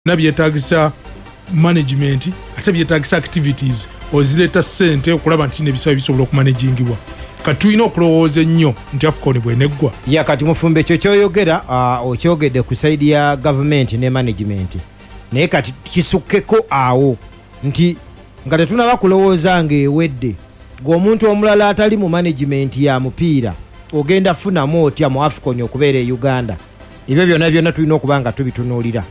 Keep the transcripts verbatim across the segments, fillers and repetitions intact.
nabyetagisa management ate byetagisa activities ozileta sente okulaba nti nebisaba bisobola okumanagingibwa katuyina okulowooza ennyo nti AFCON bweneggwa ya kati mufumbe ekyo kyoyogera uh, okyogedde ku side ya government ne management naye kati kisukkeko awo nti nga tetunaba kulowooza ng'ewedde ng'omuntu omulala atali mu management ya mupiira ogenda funamu otya mu AFCON okubeera e Uganda ebyo byonna byonna tulina okuba nga tubitunuulira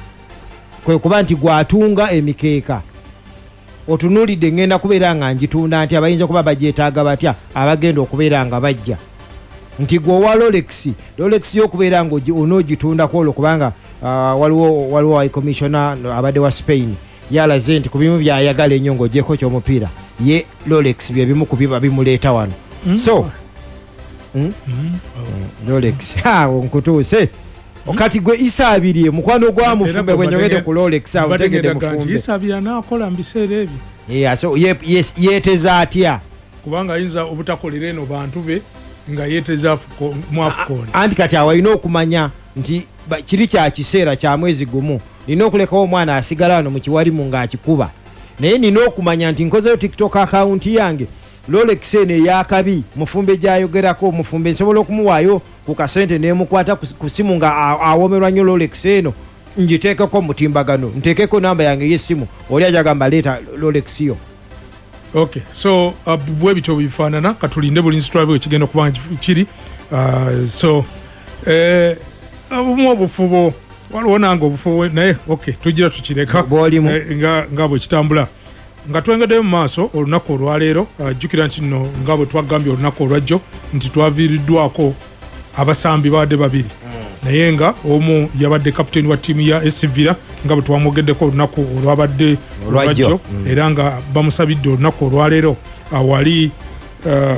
kwe kuba nti gwatunga emikeeka otunuulidde ngenda kubeera nga njitunda nti abayinza kuba bagyetaaga batya abagenda okubeera nga bajja nti gwe owa Rolex Rolex y'okubeera nga onoogitundako olwo kubanga uh, waliwo waliwo high commissioner abadde wa Spain yalaze nti ku bimu byayagala ennyo ng'ogyeko ky'omupiira ye Rolex bye bimu ku biba bimuleeta wano mm. so mm? Mm. Oh. Rolex awo nkutuuse okati gwe isaabirye mukwano gwa mufumbe bwenyogede ku Rolex awo tegede mufumbe isaabira nakola mbiseera ebyo yeah so ye, yes yeteza atya kubanga ayinza obutakolera eno bantu be nga yeteza mu AFCON anti kati awalina okumanya nti kiri kya kiseera kya mwezi gumu nina okulekawo omwana asigala wano mu kiwalimu ng'akikuba naye nina okumanya nti nkozeyo TikTok account yange Rolex ene yakabi mufumbe gyayogerako mufumbe nsobola okumuwaayo ku kasente nemukwata ku simu nga awomerwa nnyo Rolex eno njiteekeko mutimbagano nteekeko namba yange y'essimu oli ajagamba leeta Rolex yo okay so uh, bwe bityo bifaanana katulinde buli nsitulabe ekigenda okuba kiri uh, so eh, obumu obufubo waliwo nange obufubo naye okay tugira tukireka eh, nga, nga bwe kitambula nga twengedde mu maaso olunaku olwaleero ajjukira uh, nti nno nga bwe twagambye olunaku olwajjo nti twaviiriddwako abasambi babadde babiri mm. naye nga omu yabadde kapiteeni wa ttiimu ya S Villa nga bwe twamwogeddeko olunaku olwabadde olwajjo mm. era nga bamusabidde olunaku olwaleero awali uh,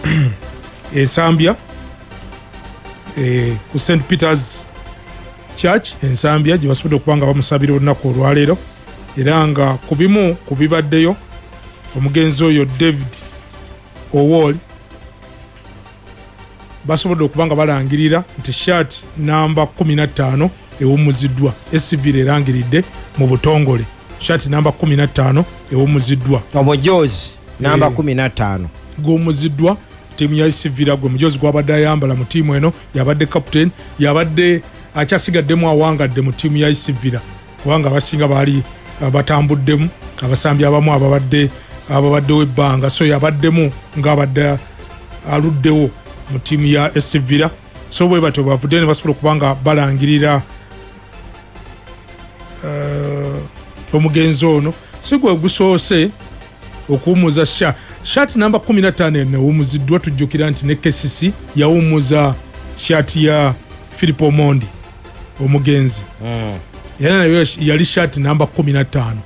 ensambya e, ku Saint Peter's Church ensambya gye basobodde okuba nga bamusabira olunaku olwaleero era nga ku bimu ku bibaddeyo omugenzi oyo David Owol basobodde okuba nga balangirira nti shirt namba kumi na ttaano ewumuziddwa S Villa erangiridde mu butongole shirt namba kumi na ttaano ewumuziddwa omujozi namba e, kumi na ttaano gw'omuziddwa ttiimu ya S Villa gwe mujozi gwabadde ayambala mu ttiimu eno yabadde captain yabadde akyasigaddemu awangadde mu ttiimu ya S Villa kubanga abasinga baali batambuddemu abasambi abamu ababadde ababaddewo ebbanga so yabaddemu ng'abadde aluddewo mu ttiimu ya S Villa so bwe batyo bavudde ne basobola okuba nga balangirira uh, omugenzi ono si gwe gusoose okuwummuza sha shati namba kumi na ttaano ewummuziddwa tujjukira nti ne K C C yawummuza shati ya Philip Omondi omugenzi mm. yana nayo yali shati namba kumi na ttaano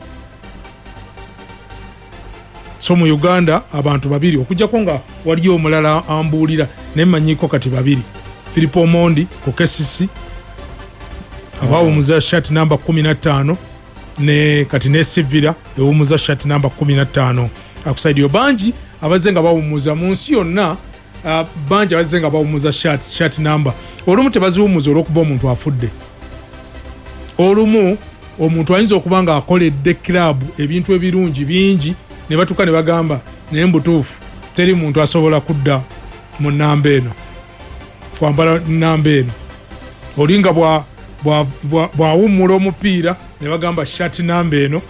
so mu Uganda abantu babiri okujjako nga waliyo omulala ambuulira nemanyiko kati babiri Philip Omondi ku K C C abawumuza shati namba kumi na ttaano ne kati ne S Villa ewumuza shati namba kumi na ttaano akusaidiyo banji abazze nga bawumuza mu nsi yonna uh, banji abazze nga bawumuza shati shati namba olumu tebaziwumuza olw'okuba omuntu afudde olumu omuntu ayinza okuba nga akoledde club ebintu ebirungi bingi ne batuka ne bagamba naye mbutuufu teri muntu asobola kudda mu nnamba eno kwambala nnamba eno olinga bw'awummula omupiira ne bagamba shati namba eno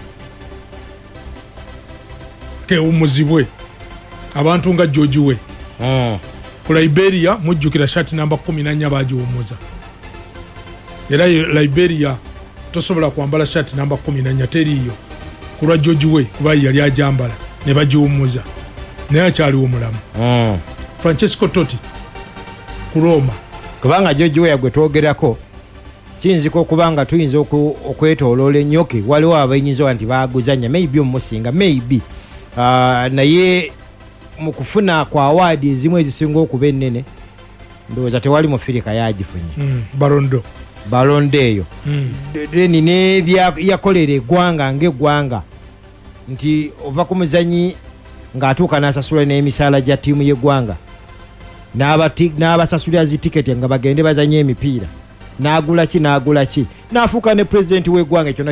kewummuzibwe abantu nga George we mm. ku Liberia mujjukira shati namba kumi na nnya bagiwummuza era Liberia tosobola kwambala shati namba kumi na nnya teriyo kulwa George we kuba yali ajambala ne bagiwummuza naye akyaliwo mulamu mm. Francesco Totti ku Roma kubanga George we yagwe twogerako kiyinzika okuba nga tuyinza okwetooloola ennyoke waliwo abayinza nti baaguzanya maybe omusinga maybe uh, naye mu kufuna kwa awaadi ezimu ezisinga okuba ennene ndowooza tewali mufirika yagifunye mm. barondo balonde eyo deni mm. nebya yakolera eggwanga ng'eggwanga nti ova ku muzanyi ng'atuuka n'asasula n'emisaala gya ttiimu y'eggwanga n'abasasulira zi tiketi nga bagende bazanye emipiira n'agula ki n'agula ki n'afuuka ne pulezidenti w'eggwanga kyonna